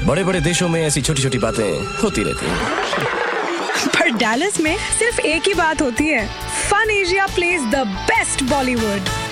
बड़े बड़े देशों में ऐसी छोटी छोटी बातें होती रहती हैं। पर डैलस में सिर्फ एक ही बात होती है, fun Asia plays the best Bollywood.